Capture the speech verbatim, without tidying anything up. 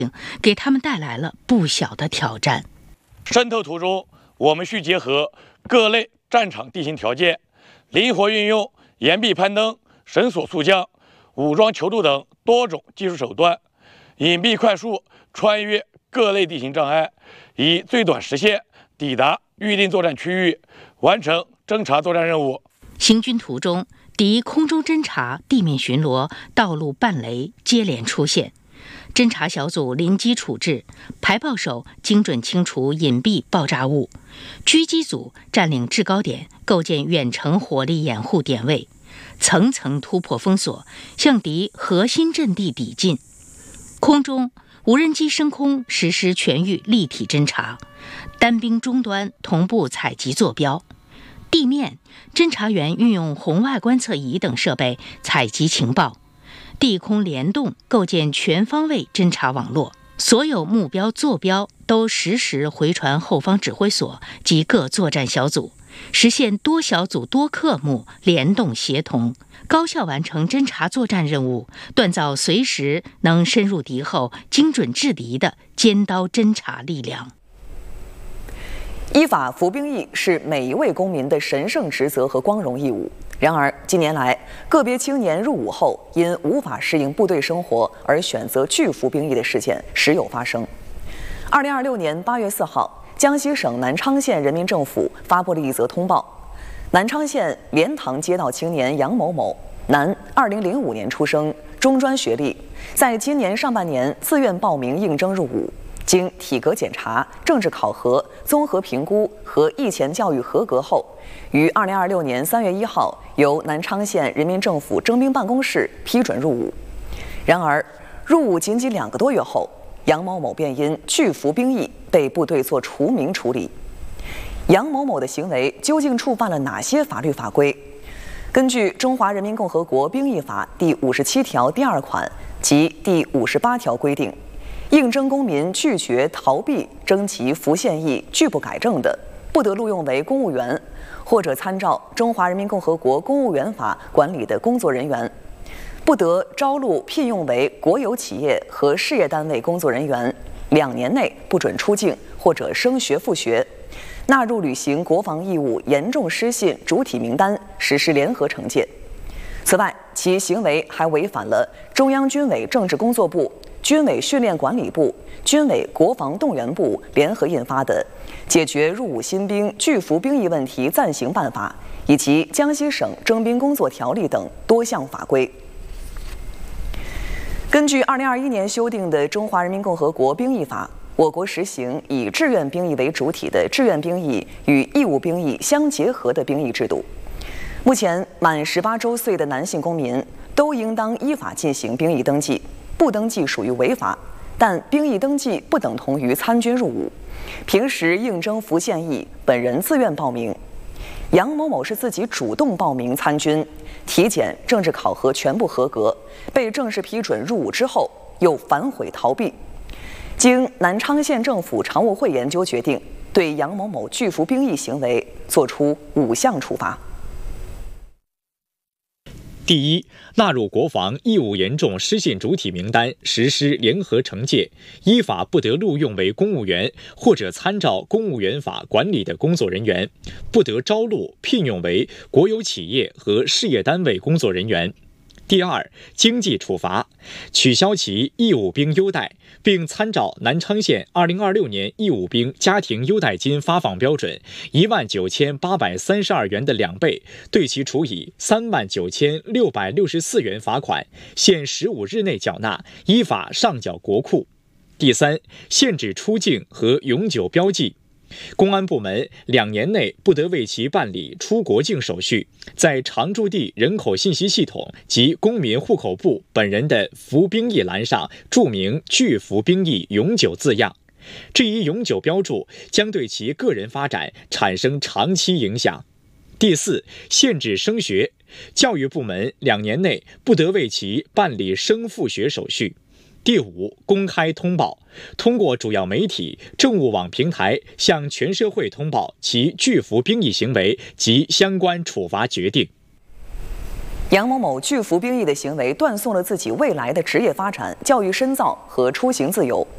给他们带来了不小的挑战。 渗透途中，我们需结合各类战场地形条件，灵活运用岩壁攀登、绳索速降、武装求助等多种技术手段，隐蔽快速穿越各类地形障碍，以最短时限抵达预定作战区域，完成侦察作战任务。 行军途中，敌空中侦察、地面巡逻、道路伴雷接连出现。侦察小组临机处置，排炮手精准清除隐蔽爆炸物，狙击组占领制高点，构建远程火力掩护点位，层层突破封锁，向敌核心阵地抵近。空中无人机升空实施全域立体侦察，单兵终端同步采集坐标。地面侦察员运用红外观测仪等设备采集情报，地空联动构建全方位侦察网络，所有目标坐标都实时回传后方指挥所及各作战小组，实现多小组多科目联动协同，高效完成侦察作战任务，锻造随时能深入敌后、精准制敌的尖刀侦察力量。 依法服兵役是每一位公民的神圣职责和光荣义务。然而，近年来，个别青年入伍后因无法适应部队生活而选择拒服兵役的事件时有发生。二零二六年八月四号，江西省南昌县人民政府发布了一则通报：南昌县莲塘街道青年杨某某，男，二零零五年出生，中专学历，在今年上半年自愿报名应征入伍。经体格检查、政治考核、综合评估和役前教育合格后，于二零二六年三月一号由南昌县人民政府征兵办公室批准入伍。然而，入伍仅仅两个多月后，杨某某便因拒服兵役被部队做除名处理。杨某某的行为究竟触犯了哪些法律法规？根据《中华人民共和国兵役法》第五十七条第二款及第五十八条规定，应征公民拒绝、逃避征集服现役拒不改正的，不得录用为公务员或者参照《中华人民共和国公务员法》管理的工作人员，不得招录聘用为国有企业和事业单位工作人员，两年内不准出境或者升学复学，纳入履行国防义务严重失信主体名单，实施联合惩戒。此外，其行为还违反了中央军委政治工作部、军委训练管理部、军委国防动员部联合印发的《解决入伍新兵拒服兵役问题暂行办法》以及《江西省征兵工作条例》等多项法规。根据二零二一年修订的《中华人民共和国兵役法》，我国实行以志愿兵役为主体的志愿兵役与义务兵役相结合的兵役制度。目前，满十八周岁的男性公民都应当依法进行兵役登记，不登记属于违法。但兵役登记不等同于参军入伍，平时应征服现役，本人自愿报名。杨某某是自己主动报名参军，体检、政治考核全部合格，被正式批准入伍之后，又反悔逃避。经南昌县政府常务会研究决定，对杨某某拒服兵役行为作出五项处罚。 第一，纳入国防义务严重失信主体名单，实施联合惩戒，依法不得录用为公务员或者参照公务员法管理的工作人员，不得招录聘用为国有企业和事业单位工作人员。第二，经济处罚，取消其义务兵优待，并参照南昌县二零二六年义务兵家庭优待金发放标准一万九千八百三十二元的两倍，对其处以三万九千六百六十四元罚款，限十五日内缴纳，依法上缴国库。第三，限制出境和永久标记。公安部门两年内不得为其办理出国境手续，在常住地人口信息系统及公民户口簿本人的服兵役栏上注明拒服兵役永久字样。这一永久标注将对其个人发展产生长期影响。第四，限制升学，教育部门两年内不得为其办理升复学手续。第五，公开通报，通过主要媒体、政务网平台向全社会通报其拒服兵役行为及相关处罚决定。 杨某某拒服兵役的行为断送了自己未来的职业发展、教育深造和出行自由，